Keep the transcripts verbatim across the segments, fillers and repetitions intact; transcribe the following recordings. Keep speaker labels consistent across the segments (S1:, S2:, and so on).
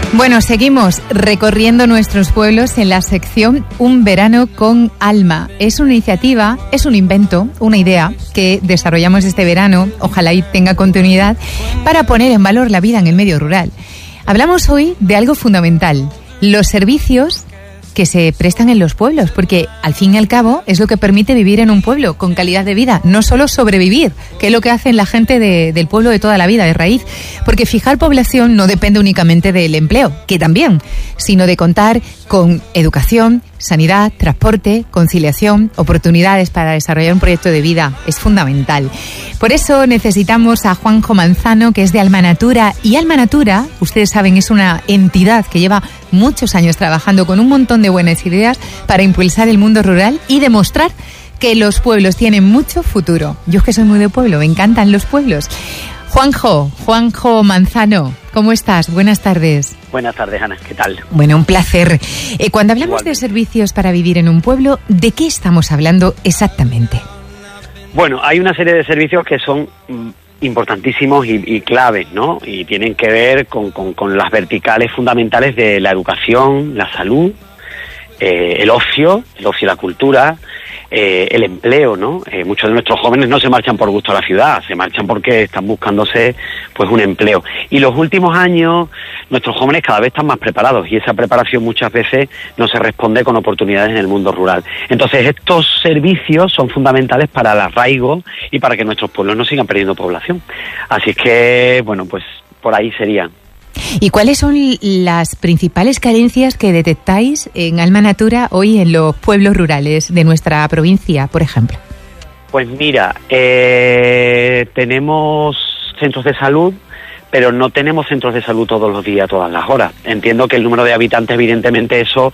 S1: Bueno, seguimos recorriendo nuestros pueblos en la sección Un verano con alma. Es una iniciativa, es un invento, una idea que desarrollamos este verano, ojalá y tenga continuidad, para poner en valor la vida en el medio rural. Hablamos hoy de algo fundamental, los servicios que se prestan en los pueblos, porque al fin y al cabo es lo que permite vivir en un pueblo con calidad de vida, no solo sobrevivir, que es lo que hacen la gente de, del pueblo de toda la vida, de raíz, porque fijar población no depende únicamente del empleo, que también, sino de contar con educación, sanidad, transporte, conciliación, oportunidades para desarrollar un proyecto de vida. Es fundamental. Por eso necesitamos a Juanjo Manzano, que es de Almanatura. Y Almanatura, ustedes saben, es una entidad que lleva muchos años trabajando con un montón de buenas ideas para impulsar el mundo rural y demostrar que los pueblos tienen mucho futuro. Yo es que soy muy de pueblo, me encantan los pueblos. Juanjo, Juanjo Manzano, ¿cómo estás? Buenas tardes.
S2: Buenas tardes, Ana, ¿qué tal?
S1: Bueno, un placer. Eh, cuando hablamos Igualmente. de servicios para vivir en un pueblo, ¿de qué estamos hablando exactamente?
S2: Bueno, hay una serie de servicios que son mm, importantísimos y, y claves, ¿no? Y tienen que ver con, con, con las verticales fundamentales de la educación, la salud, eh, el ocio, el ocio y la cultura, eh, el empleo, ¿no? Eh, muchos de nuestros jóvenes no se marchan por gusto a la ciudad, se marchan porque están buscándose pues un empleo. Y los últimos años nuestros jóvenes cada vez están más preparados y esa preparación muchas veces no se responde con oportunidades en el mundo rural. Entonces estos servicios son fundamentales para el arraigo y para que nuestros pueblos no sigan perdiendo población. Así es que, bueno, pues por ahí serían.
S1: ¿Y cuáles son las principales carencias que detectáis en Almanatura hoy en los pueblos rurales de nuestra provincia, por ejemplo?
S2: Pues mira, eh, tenemos centros de salud, pero no tenemos centros de salud todos los días, todas las horas. Entiendo que el número de habitantes, evidentemente, eso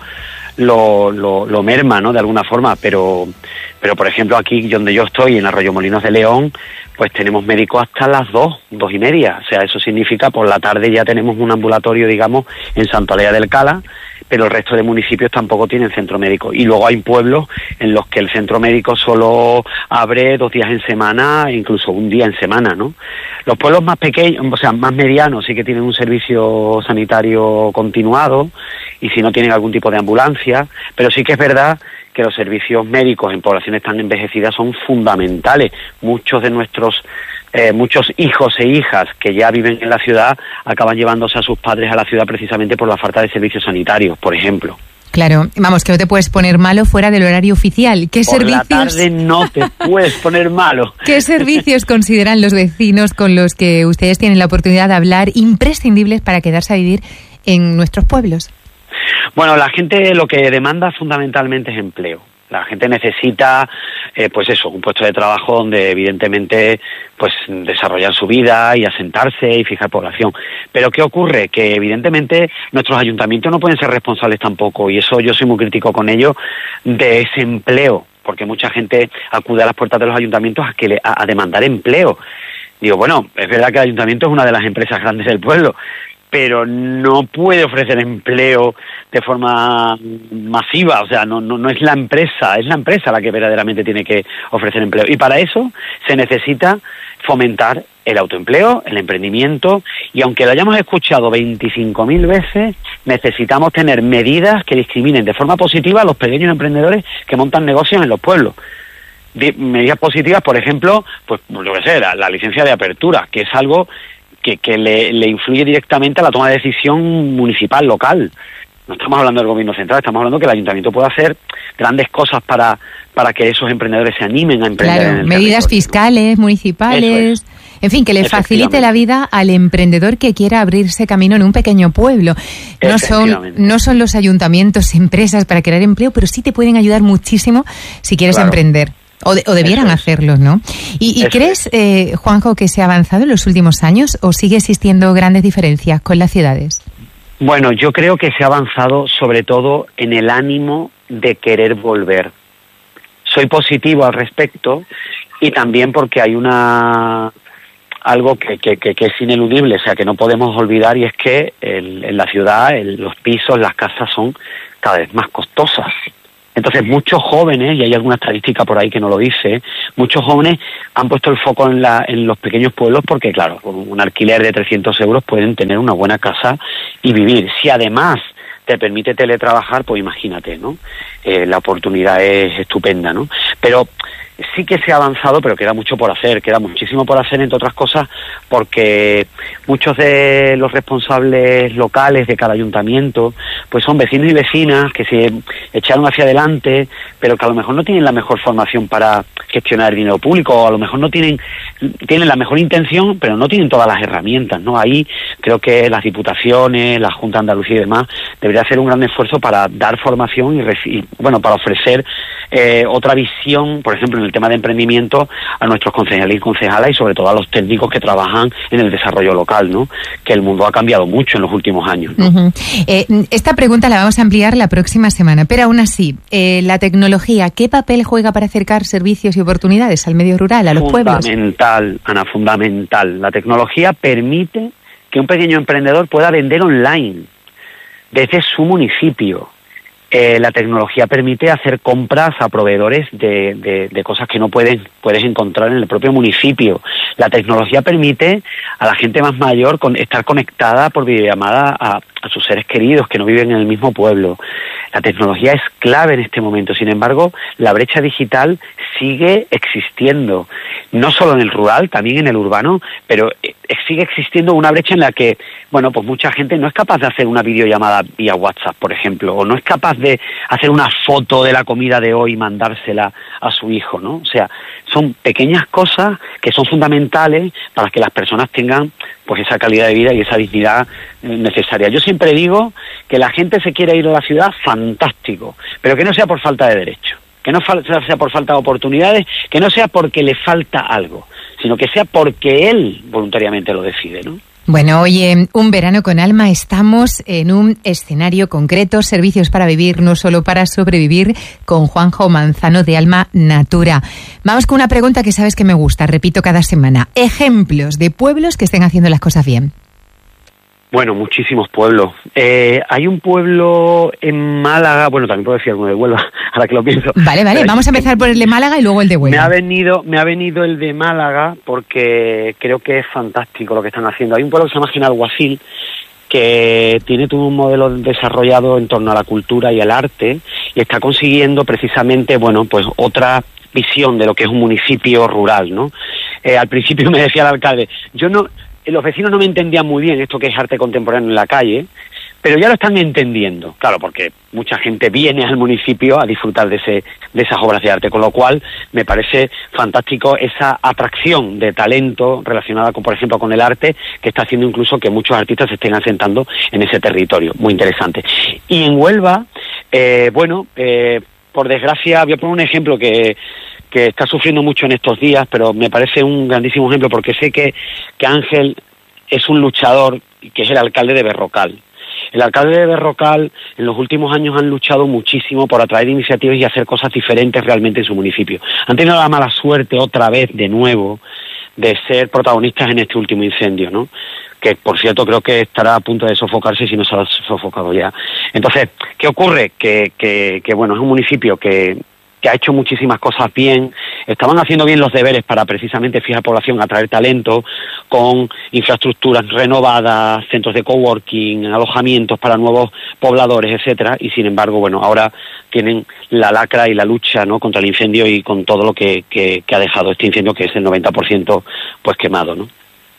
S2: lo, lo, lo merma, ¿no?, de alguna forma, pero, pero por ejemplo, aquí donde yo estoy, en Arroyomolinos de León, pues tenemos médicos hasta las dos, dos y media. O sea, eso significa por la tarde ya tenemos un ambulatorio, digamos, en Santolaya del Cala, pero el resto de municipios tampoco tienen centro médico. Y luego hay pueblos en los que el centro médico solo abre dos días en semana, incluso un día en semana, ¿no? Los pueblos más pequeños, o sea, más medianos, sí que tienen un servicio sanitario continuado, y si no tienen algún tipo de ambulancia, pero sí que es verdad que los servicios médicos en poblaciones tan envejecidas son fundamentales. Muchos de nuestros eh, muchos hijos e hijas que ya viven en la ciudad acaban llevándose a sus padres a la ciudad precisamente por la falta de servicios sanitarios, por ejemplo.
S1: Claro, vamos, que no te puedes poner malo fuera del horario oficial. ¿Qué
S2: por
S1: servicios?
S2: La tarde no te puedes poner malo.
S1: ¿Qué servicios consideran los vecinos con los que ustedes tienen la oportunidad de hablar imprescindibles para quedarse a vivir en nuestros pueblos?
S2: Bueno, la gente lo que demanda fundamentalmente es empleo. La gente necesita, eh, pues eso, un puesto de trabajo donde evidentemente pues desarrollar su vida y asentarse y fijar población. Pero ¿qué ocurre? Que evidentemente nuestros ayuntamientos no pueden ser responsables tampoco, y eso yo soy muy crítico con ello, de ese empleo, porque mucha gente acude a las puertas de los ayuntamientos a, que le, a, a demandar empleo. Digo, bueno, es verdad que el ayuntamiento es una de las empresas grandes del pueblo, pero no puede ofrecer empleo de forma masiva. O sea, no, no, no es la empresa, es la empresa la que verdaderamente tiene que ofrecer empleo. Y para eso se necesita fomentar el autoempleo, el emprendimiento, y aunque lo hayamos escuchado veinticinco mil veces, necesitamos tener medidas que discriminen de forma positiva a los pequeños emprendedores que montan negocios en los pueblos. Medidas positivas, por ejemplo, pues lo que sé, la, la licencia de apertura, que es algo que, que le, le influye directamente a la toma de decisión municipal, local. No estamos hablando del gobierno central, estamos hablando que el ayuntamiento puede hacer grandes cosas para, para que esos emprendedores se animen a emprender.
S1: Claro,
S2: en el
S1: medidas
S2: territorio,
S1: fiscales, municipales, es. En fin, que le facilite la vida al emprendedor que quiera abrirse camino en un pequeño pueblo. No son, no son los ayuntamientos empresas para crear empleo, pero sí te pueden ayudar muchísimo si quieres claro. emprender. O, de, o debieran es. hacerlo, ¿no? ¿Y, y crees, eh, Juanjo, que se ha avanzado en los últimos años o sigue existiendo grandes diferencias con las ciudades?
S2: Bueno, yo creo que se ha avanzado sobre todo en el ánimo de querer volver. Soy positivo al respecto, y también porque hay una algo que, que, que, que es ineludible, o sea, que no podemos olvidar, y es que el, en la ciudad el, los pisos, las casas son cada vez más costosas. Entonces muchos jóvenes, y hay alguna estadística por ahí que no lo dice, muchos jóvenes han puesto el foco en, la, en los pequeños pueblos porque, claro, con un alquiler de trescientos euros pueden tener una buena casa y vivir. Si además te permite teletrabajar, pues imagínate, ¿no? Eh, la oportunidad es estupenda, ¿no? Pero sí que se ha avanzado, pero queda mucho por hacer, queda muchísimo por hacer, entre otras cosas, porque muchos de los responsables locales de cada ayuntamiento, pues son vecinos y vecinas que se echaron hacia adelante, pero que a lo mejor no tienen la mejor formación para gestionar el dinero público, o a lo mejor no tienen, tienen la mejor intención, pero no tienen todas las herramientas, ¿no? Ahí creo que las diputaciones, la Junta de Andalucía y demás, debería hacer un gran esfuerzo para dar formación y, y bueno, para ofrecer eh, otra visión, por ejemplo, en el tema de emprendimiento, a nuestros concejales y concejalas y sobre todo a los técnicos que trabajan en el desarrollo local, ¿no? Que el mundo ha cambiado mucho en los últimos años, ¿no?
S1: Uh-huh. Eh, esta pregunta la vamos a ampliar la próxima semana, pero aún así, eh, la tecnología, ¿qué papel juega para acercar servicios y oportunidades al medio rural, a los pueblos?
S2: Fundamental, Ana, fundamental. La tecnología permite que un pequeño emprendedor pueda vender online desde su municipio. Eh, la tecnología permite hacer compras a proveedores de, de, de cosas que no pueden, puedes encontrar en el propio municipio. La tecnología permite a la gente más mayor con, estar conectada por videollamada a, a sus seres queridos que no viven en el mismo pueblo. La tecnología es clave en este momento. Sin embargo, la brecha digital sigue existiendo, no solo en el rural, también en el urbano, pero eh, sigue existiendo una brecha en la que, bueno, pues mucha gente no es capaz de hacer una videollamada vía WhatsApp, por ejemplo, o no es capaz de hacer una foto de la comida de hoy y mandársela a su hijo, ¿no? O sea, son pequeñas cosas que son fundamentales para que las personas tengan pues esa calidad de vida y esa dignidad necesaria. Yo siempre digo que la gente se quiere ir a la ciudad, fantástico, pero que no sea por falta de derecho, que no sea por falta de oportunidades, que no sea porque le falta algo, sino que sea porque él voluntariamente lo decide, ¿no?
S1: Bueno, oye, Un Verano con Alma, estamos en un escenario concreto, servicios para vivir, no solo para sobrevivir, con Juanjo Manzano de Alma Natura. Vamos con una pregunta que sabes que me gusta, repito cada semana. Ejemplos de pueblos que estén haciendo las cosas bien.
S2: Bueno, muchísimos pueblos. Eh, hay un pueblo en Málaga, bueno, también puedo decir alguno de Huelva, ahora que lo pienso.
S1: Vale, vale,
S2: Pero
S1: vamos a empezar por el de Málaga y luego el de Huelva.
S2: Me ha venido, me ha venido el de Málaga porque creo que es fantástico lo que están haciendo. Hay un pueblo que se llama Genalguacil, que tiene todo un modelo desarrollado en torno a la cultura y al arte y está consiguiendo precisamente, bueno, pues otra visión de lo que es un municipio rural, ¿no? Eh, al principio me decía el alcalde, yo no... los vecinos no me entendían muy bien esto que es arte contemporáneo en la calle, pero ya lo están entendiendo, claro, porque mucha gente viene al municipio a disfrutar de ese de esas obras de arte, con lo cual me parece fantástico esa atracción de talento relacionada con, por ejemplo, con el arte, que está haciendo incluso que muchos artistas se estén asentando en ese territorio, muy interesante. Y en Huelva, eh, bueno, eh, por desgracia, voy a poner un ejemplo que que está sufriendo mucho en estos días, pero me parece un grandísimo ejemplo porque sé que, que Ángel es un luchador, que es el alcalde de Berrocal. El alcalde de Berrocal en los últimos años han luchado muchísimo por atraer iniciativas y hacer cosas diferentes realmente en su municipio. Han tenido la mala suerte otra vez, de nuevo, de ser protagonistas en este último incendio, ¿no? Que, por cierto, creo que estará a punto de sofocarse si no se ha sofocado ya. Entonces, ¿qué ocurre? Que, que, que bueno, es un municipio que... que ha hecho muchísimas cosas bien, estaban haciendo bien los deberes para precisamente fijar población, atraer talento, con infraestructuras renovadas, centros de coworking, alojamientos para nuevos pobladores, etcétera, y sin embargo, bueno, ahora tienen la lacra y la lucha, ¿no?, contra el incendio y con todo lo que, que, que ha dejado este incendio, que es el noventa por ciento pues quemado, ¿no?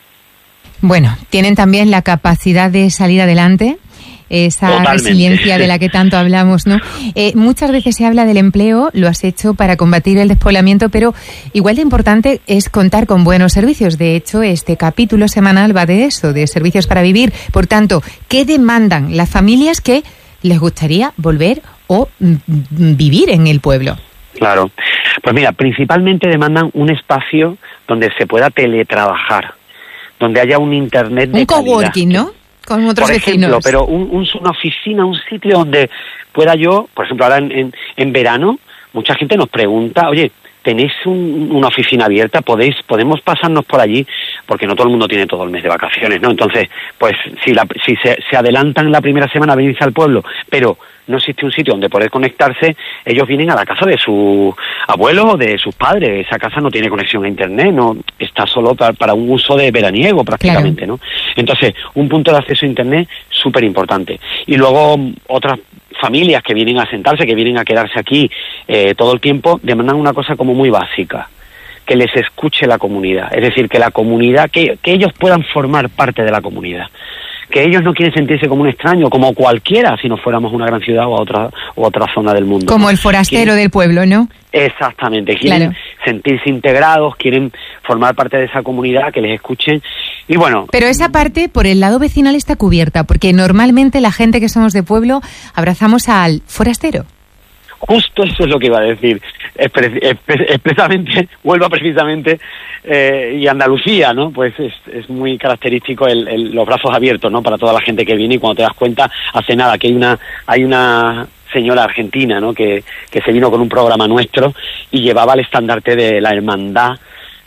S1: Bueno, tienen también la capacidad de salir adelante, esa
S2: Totalmente.
S1: Resiliencia de la que tanto hablamos, ¿no? Eh, muchas veces se habla del empleo, lo has hecho para combatir el despoblamiento, pero igual de importante es contar con buenos servicios. De hecho, este capítulo semanal va de eso, de servicios para vivir. Por tanto, ¿qué demandan las familias que les gustaría volver o mm, vivir en el pueblo?
S2: Claro. Pues mira, principalmente demandan un espacio donde se pueda teletrabajar, donde haya un internet de
S1: un coworking, ¿no? Con otros
S2: por ejemplo,
S1: vecinos.
S2: pero un, un, una oficina, un sitio donde pueda yo, por ejemplo, ahora en, en, en verano, mucha gente nos pregunta, oye, tenéis un, una oficina abierta, podéis podemos pasarnos por allí, porque no todo el mundo tiene todo el mes de vacaciones, ¿no? Entonces, pues si la, si se, se adelantan la primera semana a venirse al pueblo, pero no existe un sitio donde poder conectarse, ellos vienen a la casa de sus abuelos o de sus padres. Esa casa no tiene conexión a internet, no está solo para, para un uso de veraniego prácticamente, claro. ¿no? Entonces, un punto de acceso a internet súper importante. Y luego otras familias que vienen a sentarse, que vienen a quedarse aquí eh, todo el tiempo, demandan una cosa como muy básica: que les escuche la comunidad, es decir, que la comunidad, que, que ellos puedan formar parte de la comunidad, que ellos no quieren sentirse como un extraño, como cualquiera si nos fuéramos a una gran ciudad o a otra, o a otra zona del mundo.
S1: Como
S2: ¿no?
S1: el forastero
S2: quieren,
S1: del pueblo, ¿no?
S2: Exactamente, quieren claro. sentirse integrados, quieren formar parte de esa comunidad, que les escuchen. Y bueno.
S1: Pero esa parte por el lado vecinal está cubierta, porque normalmente la gente que somos de pueblo abrazamos al forastero.
S2: Justo eso es lo que iba a decir. Expresamente, Huelva precisamente, eh, y Andalucía, ¿no? Pues es, es muy característico el, el, los brazos abiertos, ¿no? Para toda la gente que viene, y cuando te das cuenta, hace nada, que hay una, hay una señora argentina, ¿no? Que, que se vino con un programa nuestro y llevaba el estandarte de la hermandad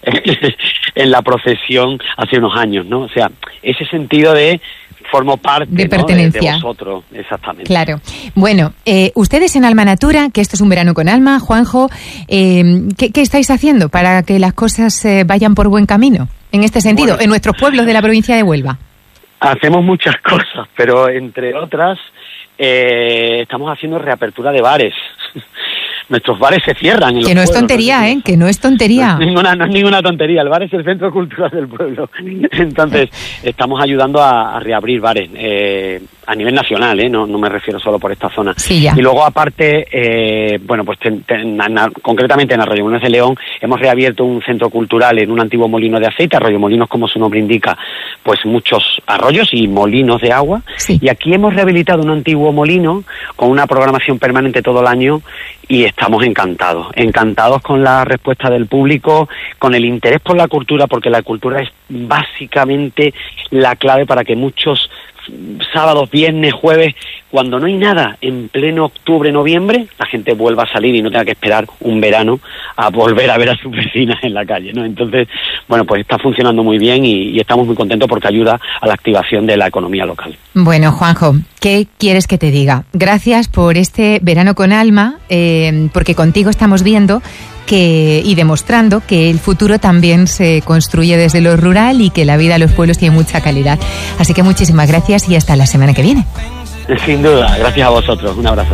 S2: en la procesión hace unos años, ¿no? O sea, ese sentido de formo parte
S1: de pertenencia,
S2: ¿no? de, de vosotros, exactamente.
S1: Claro. Bueno, eh, ustedes en Alma Natura, que esto es un verano con alma, Juanjo, eh, ¿qué, ¿qué estáis haciendo para que las cosas eh, vayan por buen camino en este sentido, bueno, en nuestros pueblos de la provincia de Huelva?
S2: Hacemos muchas cosas, pero entre otras eh, estamos haciendo reapertura de bares. Nuestros bares se cierran. En
S1: que no es tontería, ¿no? ¿eh? Que no es tontería.
S2: No es, ninguna, no es ninguna tontería. El bar es el centro cultural del pueblo. Entonces, estamos ayudando a, a reabrir bares eh, a nivel nacional, ¿eh? No, no me refiero solo por esta zona.
S1: Sí, ya.
S2: Y luego, aparte, eh, bueno, pues ten, ten, na, concretamente en Arroyomolinos de León, hemos reabierto un centro cultural en un antiguo molino de aceite. Arroyomolinos, como su nombre indica, pues muchos arroyos y molinos de agua.
S1: Sí.
S2: Y aquí hemos rehabilitado un antiguo molino con una programación permanente todo el año, y estamos encantados, encantados con la respuesta del público, con el interés por la cultura, porque la cultura es básicamente la clave para que muchos sábados, viernes, jueves, cuando no hay nada, en pleno octubre, noviembre, la gente vuelva a salir y no tenga que esperar un verano a volver a ver a sus vecinas en la calle, ¿no? Entonces, bueno, pues está funcionando muy bien y, y estamos muy contentos porque ayuda a la activación de la economía local.
S1: Bueno, Juanjo, ¿qué quieres que te diga? Gracias por este verano con alma, eh, porque contigo estamos viendo que, y demostrando que el futuro también se construye desde lo rural y que la vida de los pueblos tiene mucha calidad. Así que muchísimas gracias y hasta la semana que viene.
S2: Sin duda, gracias a vosotros. Un abrazo.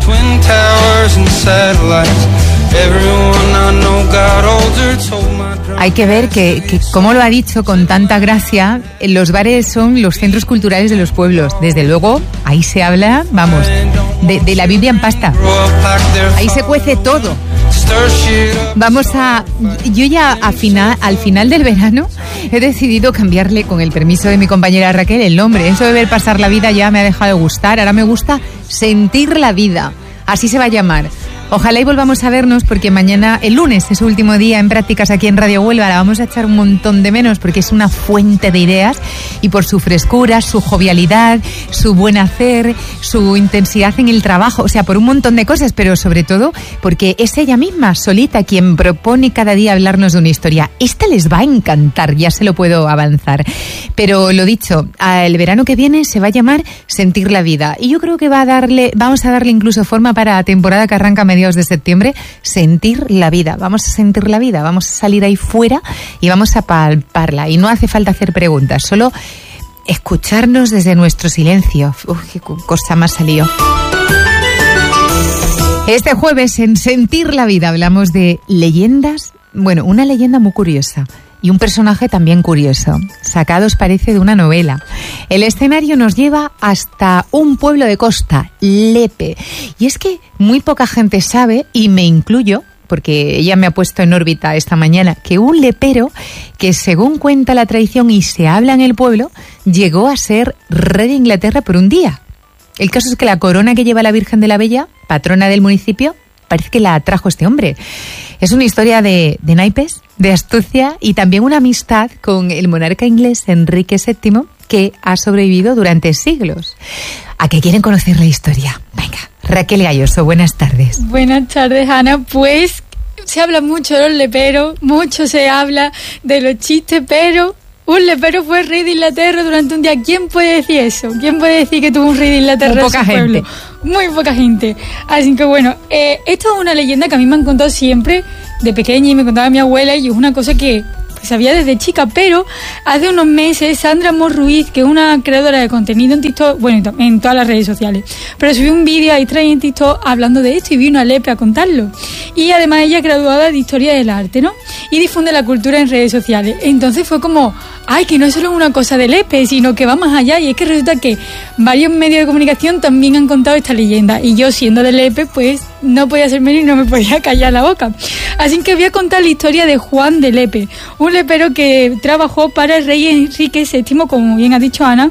S1: Hay que ver que, que, como lo ha dicho con tanta gracia, los bares son los centros culturales de los pueblos. Desde luego, ahí se habla, vamos, de, de la Biblia en pasta. Ahí se cuece todo. Vamos a... Yo ya a final, al final del verano he decidido cambiarle, con el permiso de mi compañera Raquel, el nombre. Eso de ver pasar la vida ya me ha dejado de gustar. Ahora me gusta sentir la vida. Así se va a llamar. Ojalá y volvamos a vernos, porque mañana, el lunes, es su último día en prácticas aquí en Radio Huelva. La vamos a echar un montón de menos porque es una fuente de ideas, y por su frescura, su jovialidad, su buen hacer, su intensidad en el trabajo, o sea, por un montón de cosas, pero sobre todo porque es ella misma, solita, quien propone cada día hablarnos de una historia. Esta les va a encantar, ya se lo puedo avanzar. Pero lo dicho, el verano que viene se va a llamar Sentir la Vida, y yo creo que va a darle, vamos a darle incluso forma para la temporada que arranca a mediados de septiembre, Sentir la Vida. Vamos a sentir la vida, vamos a salir ahí fuera y vamos a palparla. Y no hace falta hacer preguntas, solo escucharnos desde nuestro silencio. Uf, qué cosa más salió. Este jueves en Sentir la Vida hablamos de leyendas, bueno, una leyenda muy curiosa y un personaje también curioso, sacados parece de una novela. El escenario nos lleva hasta un pueblo de costa, Lepe. Y es que muy poca gente sabe, y me incluyo, porque ella me ha puesto en órbita esta mañana, que un lepero que, según cuenta la tradición y se habla en el pueblo, llegó a ser rey de Inglaterra por un día. El caso es que la corona que lleva la Virgen de la Bella, patrona del municipio, parece que la trajo este hombre. Es una historia de, de naipes, de astucia y también una amistad con el monarca inglés Enrique séptimo, que ha sobrevivido durante siglos. ¿A qué quieren conocer la historia? Venga, Raquel Galloso, buenas tardes.
S3: Buenas tardes, Ana. Pues se habla mucho de los leperos, mucho se habla de los chistes, pero un lepero fue rey de Inglaterra durante un día. ¿Quién puede decir eso? ¿Quién puede decir que tuvo un rey de Inglaterra
S1: Muy
S3: en
S1: poca
S3: su pueblo?
S1: gente.
S3: Muy poca gente. Así que bueno, eh, esto es una leyenda que a mí me han contado siempre de pequeña y me contaba mi abuela, y es una cosa que sabía desde chica, pero hace unos meses Sandra Mor Ruiz, que es una creadora de contenido en TikTok, bueno, en todas las redes sociales, pero subió un vídeo ahí trae en TikTok hablando de esto y vino a Lepe a contarlo. Y además ella es graduada de Historia del Arte, ¿no? Y difunde la cultura en redes sociales. Entonces fue como, ay, que no es solo una cosa de Lepe, sino que va más allá, y es que resulta que varios medios de comunicación también han contado esta leyenda, y yo siendo de Lepe, pues no podía ser menos y no me podía callar la boca. Así que voy a contar la historia de Juan de Lepe, un lepero que trabajó para el rey Enrique séptimo, como bien ha dicho Ana,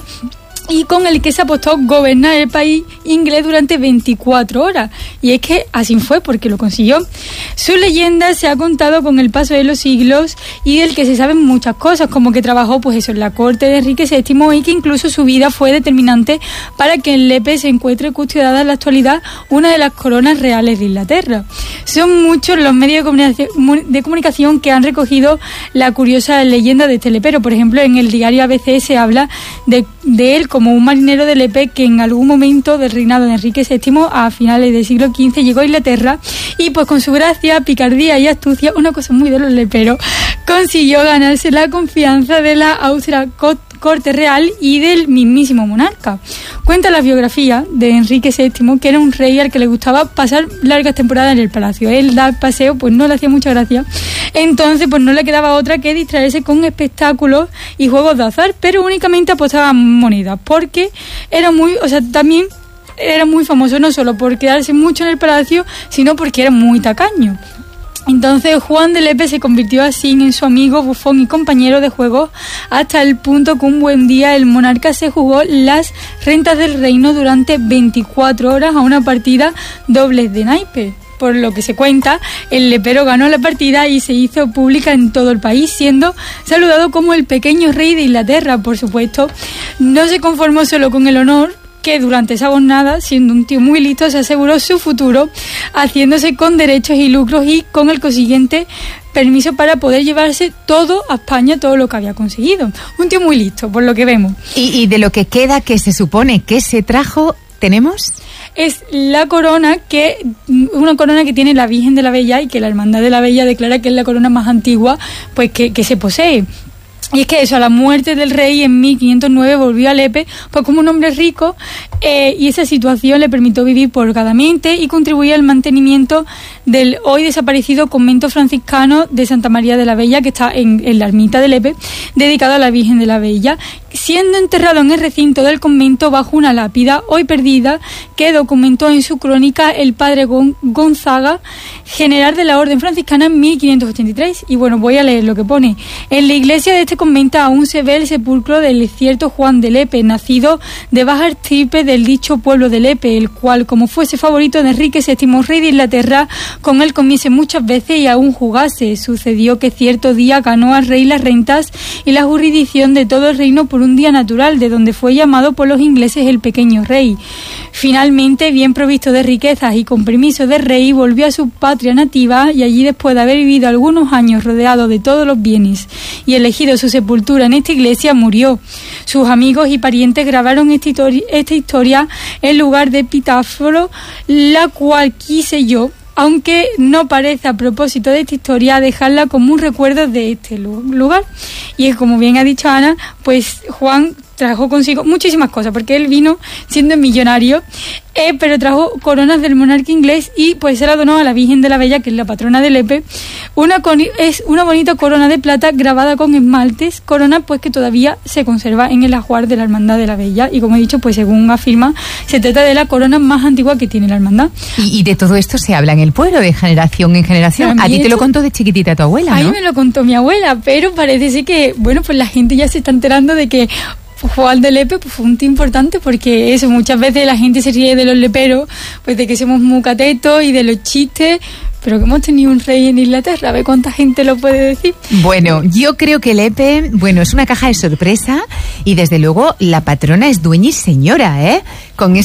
S3: y con el que se apostó gobernar el país inglés durante veinticuatro horas. Y es que así fue, porque lo consiguió. Su leyenda se ha contado con el paso de los siglos y del que se saben muchas cosas, como que trabajó pues eso en la corte de Enrique séptimo y que incluso su vida fue determinante para que en Lepe se encuentre custodiada en la actualidad una de las coronas reales de Inglaterra. Son muchos los medios de comunicación, de comunicación que han recogido la curiosa leyenda de este lepero. Por ejemplo, en el diario A B C se habla de, de él como un marinero de Lepe que en algún momento del reinado de Enrique séptimo, a finales del siglo quince, llegó a Inglaterra y pues con su gracia, picardía y astucia, una cosa muy de los leperos, consiguió ganarse la confianza de la austera corte real y del mismísimo monarca. Cuenta la biografía de Enrique séptimo que era un rey al que le gustaba pasar largas temporadas en el palacio. Él dar paseo pues no le hacía mucha gracia, entonces pues no le quedaba otra que distraerse con espectáculos y juegos de azar, pero únicamente apostaba monedas, porque era muy, o sea, también era muy famoso no solo por quedarse mucho en el palacio, sino porque era muy tacaño. Entonces Juan de Lepe se convirtió así en su amigo, bufón y compañero de juegos, hasta el punto que un buen día el monarca se jugó las rentas del reino durante veinticuatro horas a una partida doble de naipes. Por lo que se cuenta, el lepero ganó la partida y se hizo pública en todo el país, siendo saludado como el pequeño rey de Inglaterra. Por supuesto, no se conformó solo con el honor, que durante esa jornada, siendo un tío muy listo, se aseguró su futuro, haciéndose con derechos y lucros y con el consiguiente permiso para poder llevarse todo a España, todo lo que había conseguido. Un tío muy listo, por lo que vemos.
S1: Y, y de lo que queda, que se supone que se trajo, ¿tenemos?
S3: Es la corona, que una corona que tiene la Virgen de la Bella y que la Hermandad de la Bella declara que es la corona más antigua pues que, que se posee. Y es que eso, a la muerte del rey en mil quinientos nueve volvió a Lepe pues como un hombre rico, eh, y esa situación le permitió vivir holgadamente y contribuir al mantenimiento del hoy desaparecido convento franciscano de Santa María de la Bella, que está en, en la ermita de Lepe, dedicado a la Virgen de la Bella, siendo enterrado en el recinto del convento bajo una lápida hoy perdida que documentó en su crónica el padre Gon- Gonzaga, general de la orden franciscana en mil quinientos ochenta y tres. Y bueno, voy a leer lo que pone. En la iglesia de este convento aún se ve el sepulcro del cierto Juan de Lepe, nacido de baja estirpe del dicho pueblo de Lepe, el cual, como fuese favorito de Enrique séptimo, rey de Inglaterra, con él comiese muchas veces y aún jugase. Sucedió que cierto día ganó al rey las rentas y la jurisdicción de todo el reino por un día natural, de donde fue llamado por los ingleses el pequeño rey. Finalmente, bien provisto de riquezas y con permiso del rey, volvió a su patria nativa y allí, después de haber vivido algunos años rodeado de todos los bienes y elegido su sepultura en esta iglesia, murió. Sus amigos y parientes grabaron esta historia, esta historia en lugar de epitáforo, la cual quise yo, aunque no parece a propósito de esta historia, dejarla como un recuerdo de este lugar. Y es como bien ha dicho Ana, pues Juan trajo consigo muchísimas cosas, porque él vino siendo millonario, eh, pero trajo coronas del monarca inglés y pues se la donó a la Virgen de la Bella, que es la patrona de Lepe. Una con, es una bonita corona de plata grabada con esmaltes, corona pues que todavía se conserva en el ajuar de la Hermandad de la Bella, y como he dicho, pues según afirma, se trata de la corona más antigua que tiene la Hermandad.
S1: Y, y de todo esto se habla en el pueblo, de generación en generación. A, a ti te lo contó de chiquitita tu abuela, ¿no?
S3: A mí me lo contó mi abuela, pero parece ser que, bueno, pues la gente ya se está enterando de que Juan de Lepe pues, fue un tío importante, porque eso, muchas veces la gente se ríe de los leperos, pues de que somos muy catetos y de los chistes, pero que hemos tenido un rey en Inglaterra, a ver cuánta gente lo puede decir.
S1: Bueno, yo creo que Lepe, bueno, es una caja de sorpresa, y desde luego la patrona es dueña y señora, ¿eh? Con esa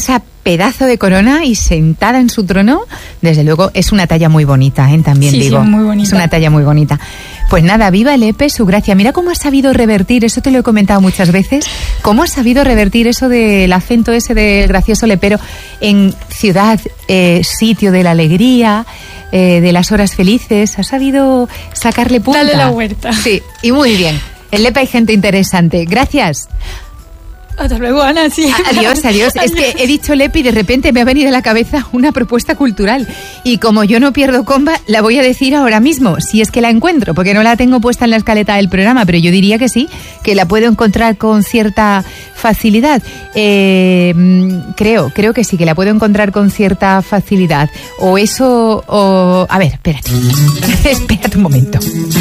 S1: pedazo de corona y sentada en su trono, desde luego es una talla muy bonita, ¿eh? También
S3: sí,
S1: digo,
S3: sí, muy bonita.
S1: Es una talla muy bonita. Pues nada, viva Lepe, su gracia. Mira cómo ha sabido revertir, eso te lo he comentado muchas veces, cómo ha sabido revertir eso del acento ese del gracioso lepero en ciudad, eh, sitio de la alegría, eh, de las horas felices. Ha sabido sacarle punta.
S3: Dale la vuelta.
S1: Sí, y muy bien. En Lepe hay gente interesante. Gracias.
S3: Hasta luego, Ana. Sí.
S1: Adiós, adiós. Es que he dicho Lepe y de repente me ha venido a la cabeza una propuesta cultural. Y como yo no pierdo comba, la voy a decir ahora mismo, si es que la encuentro, porque no la tengo puesta en la escaleta del programa, pero yo diría que sí, que la puedo encontrar con cierta facilidad. Eh, creo, creo que sí, que la puedo encontrar con cierta facilidad. O eso, o... A ver, espérate. Espérate un momento.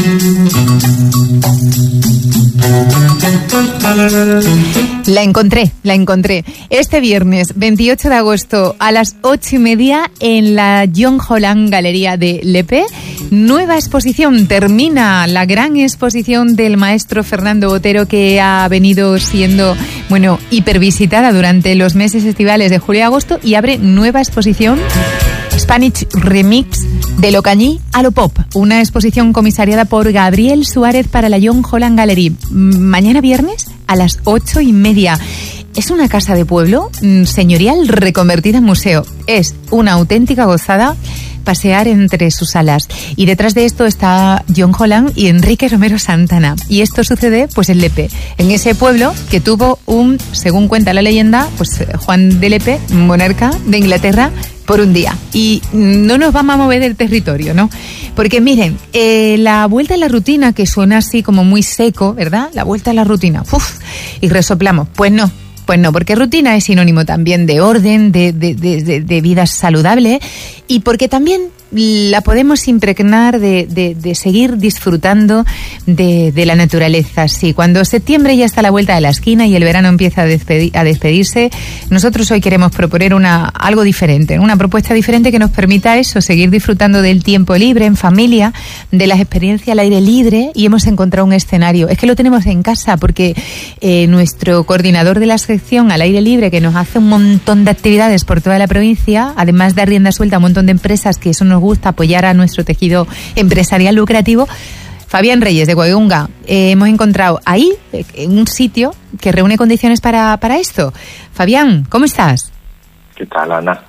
S1: La encontré, la encontré. Este viernes veintiocho de agosto a las ocho y media en la John Holland Galería de Lepe. Nueva exposición. Termina la gran exposición del maestro Fernando Botero, que ha venido siendo, bueno, hipervisitada durante los meses estivales de julio y agosto, y abre nueva exposición, Spanish Remix, de lo cañí a lo pop. Una exposición comisariada por Gabriel Suárez para la John Holland Gallery. Mañana viernes a las ocho y media. Es una casa de pueblo mmm, señorial reconvertida en museo. Es una auténtica gozada pasear entre sus salas. Y detrás de esto está John Holland y Enrique Romero Santana. Y esto sucede pues en Lepe, en ese pueblo que tuvo un, según cuenta la leyenda, pues Juan de Lepe, monarca de Inglaterra, por un día. Y no nos vamos a mover del territorio, ¿no? Porque miren, eh, la vuelta a la rutina, que suena así como muy seco, ¿verdad? La vuelta a la rutina, ¡uf! Y resoplamos. Pues no. Pues no, porque rutina es sinónimo también de orden, de, de, de, de vida saludable, y porque también la podemos impregnar de, de, de seguir disfrutando de, de la naturaleza. Sí, cuando septiembre ya está a la vuelta de la esquina y el verano empieza a, despedir, a despedirse, nosotros hoy queremos proponer una, algo diferente, una propuesta diferente que nos permita eso, seguir disfrutando del tiempo libre, en familia, de las experiencias al aire libre, y hemos encontrado un escenario. Es que lo tenemos en casa porque eh, nuestro coordinador de la sección al aire libre, que nos hace un montón de actividades por toda la provincia, además de rienda suelta a un montón de empresas, que eso nos gusta, apoyar a nuestro tejido empresarial lucrativo. Fabián Reyes, de Guayunga, eh, hemos encontrado ahí eh, un sitio que reúne condiciones para, para esto. Fabián, ¿cómo estás?
S4: ¿Qué tal, Ana?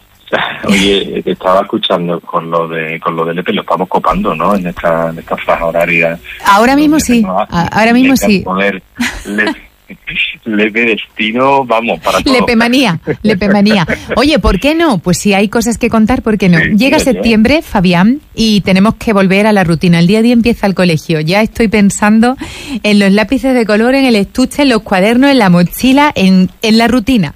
S4: Oye, te estaba escuchando con lo de con lo del Lepe, lo estamos copando, ¿no? En esta, en esta franja horaria.
S1: Ahora mismo sí, ahora mismo sí.
S4: Poder, le, Lepe destino, vamos, para todo.
S1: Lepemanía, lepemanía. Oye, ¿por qué no? Pues si hay cosas que contar, ¿por qué no?
S4: Sí,
S1: Llega
S4: sí,
S1: septiembre, Fabián, y tenemos que volver a la rutina. El día a día empieza el colegio. Ya estoy pensando en los lápices de color, en el estuche, en los cuadernos, en la mochila, en, en la rutina.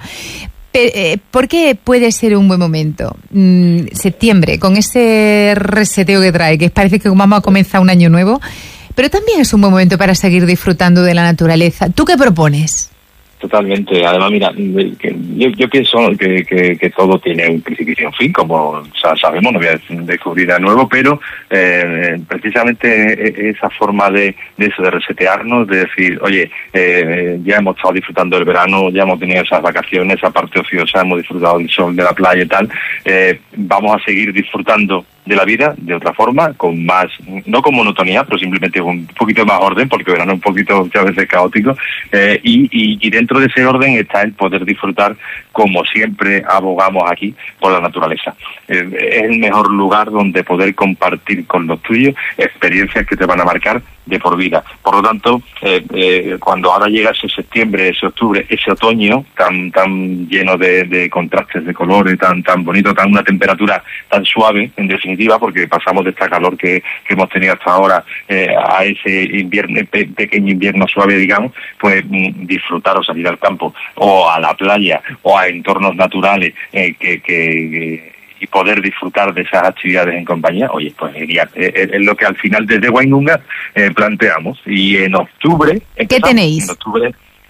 S1: ¿Por qué puede ser un buen momento? Mm, septiembre, con ese reseteo que trae, que parece que vamos a comenzar un año nuevo, pero también es un buen momento para seguir disfrutando de la naturaleza. ¿Tú qué propones?
S4: Totalmente. Además, mira, que yo, yo pienso que, que, que todo tiene un principio y un fin, como o sea, sabemos, no voy a descubrir de nuevo, pero eh, precisamente esa forma de, de eso, de resetearnos, de decir, oye, eh, ya hemos estado disfrutando del verano, ya hemos tenido esas vacaciones, esa parte ociosa, hemos disfrutado del sol, de la playa y tal, eh, vamos a seguir disfrutando de la vida de otra forma, con más, no con monotonía, pero simplemente con un poquito más orden, porque el verano es un poquito muchas veces caótico, eh, y, y, y dentro de ese orden está el poder disfrutar, como siempre abogamos aquí, por la naturaleza. Eh, es el mejor lugar donde poder compartir con los tuyos experiencias que te van a marcar de por vida. Por lo tanto, eh, eh, cuando ahora llega ese septiembre, ese octubre, ese otoño tan tan lleno de, de contrastes de colores, tan tan bonito, tan una temperatura tan suave, en definitiva, porque pasamos de esta calor que, que hemos tenido hasta ahora eh, a ese invierno, pe, pequeño invierno suave, digamos, pues mm, disfrutar o salir al campo o a la playa o a entornos naturales eh, que, que, que y poder disfrutar de esas actividades en compañía, oye, pues genial. Es, es lo que al final desde Guayunga eh, planteamos. Y en octubre...
S1: ¿Qué tenéis?
S4: En octubre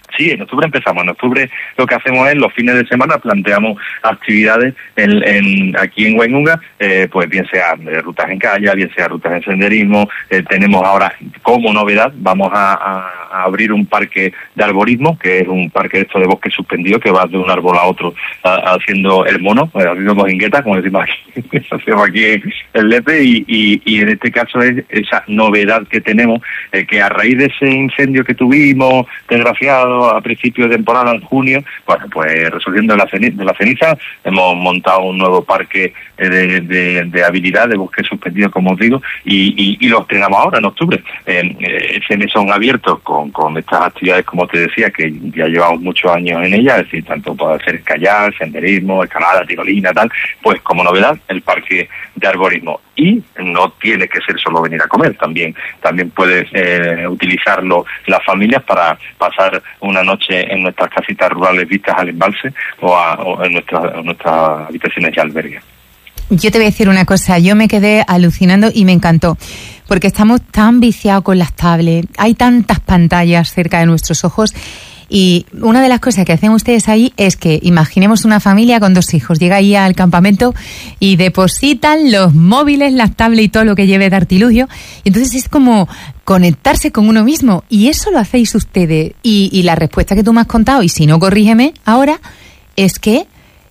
S4: Sí, en octubre empezamos. En octubre lo que hacemos es los fines de semana planteamos actividades en, en aquí en Waingunga, eh, pues bien sea eh, rutas en kayak, bien sea rutas en senderismo. Eh, tenemos ahora como novedad, vamos a, a, a abrir un parque de arborismo, que es un parque esto de bosque suspendido que va de un árbol a otro a, haciendo el mono, eh, haciendo mojinguetas, como decimos aquí, hacemos aquí el Lepe, y, y, y en este caso es esa novedad que tenemos, eh, que a raíz de ese incendio que tuvimos, desgraciado, a principios de temporada en junio, bueno, pues resurgiendo de la ceniza, de la ceniza hemos montado un nuevo parque de, de, de habilidad de bosque suspendido, como os digo, y, y, y lo estrenamos ahora en octubre. Eh, ese mesón abierto con, con estas actividades, como te decía, que ya llevamos muchos años en ella, es decir, tanto puede hacer kayak, senderismo, escalada, tirolina, tal, pues como novedad el parque de arborismo. Y no tiene que ser solo venir a comer, también también puedes eh, utilizarlo las familias para pasar una noche en nuestras casitas rurales vistas al embalse o, a, o en nuestras, en nuestras habitaciones y albergues.
S1: Yo te voy a decir una cosa, yo me quedé alucinando y me encantó, porque estamos tan viciados con las tablets, hay tantas pantallas cerca de nuestros ojos. Y una de las cosas que hacen ustedes ahí es que imaginemos una familia con dos hijos, llega ahí al campamento y depositan los móviles, las tablets y todo lo que lleve de artilugio, y entonces es como conectarse con uno mismo, y eso lo hacéis ustedes. Y, y la respuesta que tú me has contado, y si no, corrígeme ahora, es que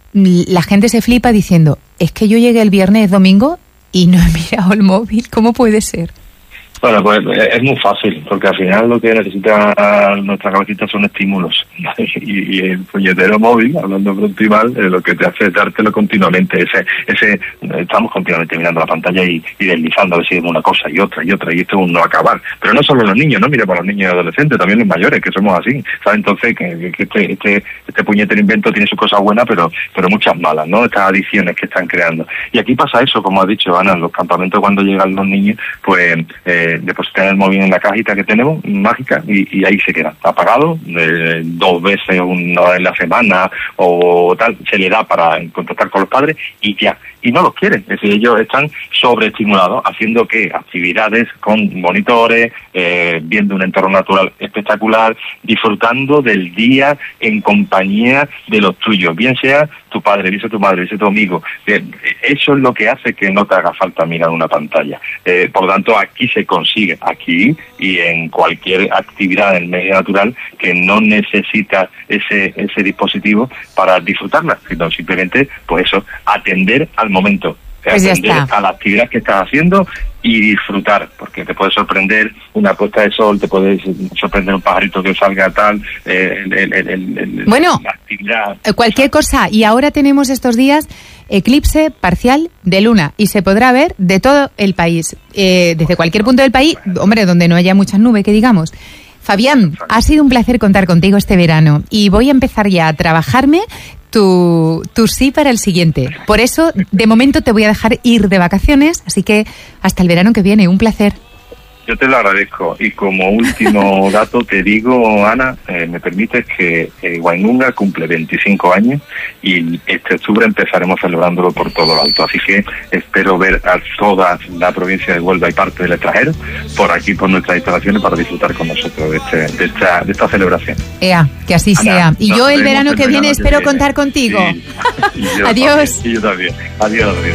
S1: la gente se flipa diciendo, es que yo llegué el viernes, domingo y no he mirado el móvil, ¿cómo puede ser?
S4: Bueno, pues es muy fácil, porque al final lo que necesita nuestra cabecita son estímulos. Y, y el puñetero móvil, hablando pronto y mal, eh, lo que te hace es dártelo continuamente. Ese, ese, estamos continuamente mirando la pantalla y, y deslizando a ver si vemos una cosa y otra y otra, y esto no va a acabar. Pero no solo los niños, no miremos a los niños y adolescentes, también los mayores, que somos así. ¿Sabes? Entonces, que, que este, este, este puñetero invento tiene sus cosas buenas, pero, pero muchas malas, ¿no? Estas adicciones que están creando. Y aquí pasa eso, como has dicho, Ana, en los campamentos cuando llegan los niños, pues... Eh, depositar el móvil en la cajita que tenemos, mágica, y, y ahí se queda apagado, eh, dos veces una vez en la semana o tal, se le da para contactar con los padres y ya, y no los quieren, es decir, ellos están sobreestimulados, haciendo que actividades con monitores, eh, viendo un entorno natural espectacular, disfrutando del día en compañía de los tuyos, bien sea tu padre, bien sea tu madre, bien sea tu amigo. Eh, eso es lo que hace que no te haga falta mirar una pantalla. Eh, por lo tanto, aquí se consigue, aquí y en cualquier actividad en el medio natural, que no necesita ese ese dispositivo para disfrutarla, sino simplemente, pues eso, atender al momento,
S1: pues
S4: atender a la actividad que estás haciendo y disfrutar, porque te puede sorprender una puesta de sol, te puede sorprender un pajarito que salga tal, eh, el, el, el, el,
S1: bueno,
S4: la actividad,
S1: cualquier cosa. Y ahora tenemos estos días eclipse parcial de luna y se podrá ver de todo el país, eh, desde cualquier punto del país, hombre, donde no haya muchas nubes, que digamos. Fabián, ha sido un placer contar contigo este verano y voy a empezar ya a trabajarme tu, tu sí para el siguiente. Por eso, de momento te voy a dejar ir de vacaciones, así que hasta el verano que viene, un placer.
S4: Yo te lo agradezco, y como último dato te digo, Ana, eh, me permites que eh, Waingunga cumple veinticinco años y este octubre empezaremos celebrándolo por todo lo alto, así que espero ver a toda la provincia de Huelva y parte del extranjero por aquí, por nuestras instalaciones, para disfrutar con nosotros de, este, de, esta, de esta celebración.
S1: Ea, que así Ana, sea. Y yo el verano que viene espero
S4: que
S1: contar contigo.
S4: Sí, y yo
S1: Adiós.
S4: También, y yo también. Adiós, adiós.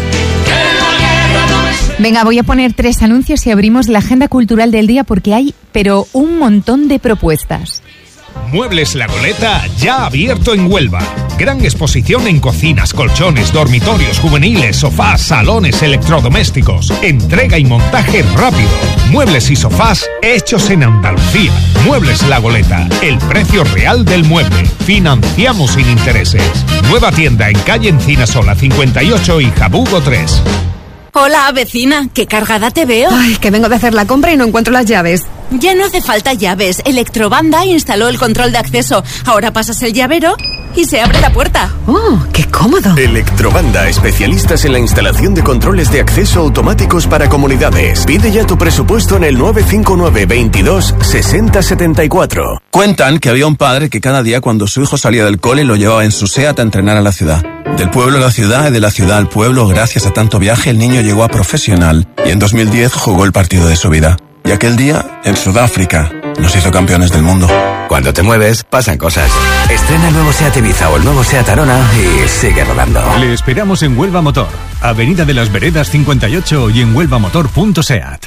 S1: Venga, voy a poner tres anuncios y abrimos la agenda cultural del día, porque hay, pero un montón de propuestas.
S5: Muebles La Goleta, ya abierto en Huelva. Gran exposición en cocinas, colchones, dormitorios juveniles, sofás, salones, electrodomésticos. Entrega y montaje rápido. Muebles y sofás hechos en Andalucía. Muebles La Goleta, el precio real del mueble. Financiamos sin intereses. Nueva tienda en calle Encinasola cincuenta y ocho y Jabugo tres.
S6: Hola, vecina, qué cargada te veo.
S7: Ay, que vengo de hacer la compra y no encuentro las llaves.
S6: Ya no hace falta llaves. Electrobanda instaló el control de acceso. Ahora pasas el llavero y se abre la puerta.
S7: ¡Oh, qué cómodo!
S8: Electrobanda, especialistas en la instalación de controles de acceso automáticos para comunidades. Pide ya tu presupuesto en el nueve cinco nueve, veintidós, sesenta, setenta y cuatro.
S9: Cuentan que había un padre que cada día cuando su hijo salía del cole lo llevaba en su SEAT a entrenar a la ciudad. Del pueblo a la ciudad y de la ciudad al pueblo, gracias a tanto viaje, el niño llegó a profesional y en dos mil diez jugó el partido de su vida. Y aquel día, en Sudáfrica, nos hizo campeones del mundo.
S10: Cuando te mueves, pasan cosas. Estrena el nuevo SEAT Ibiza o el nuevo SEAT Arona y sigue rodando.
S11: Le esperamos en Huelva Motor, Avenida de las Veredas cincuenta y ocho y en huelvamotor punto seat.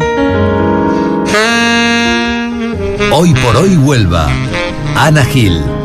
S12: Hoy por hoy Huelva. Ana Gil.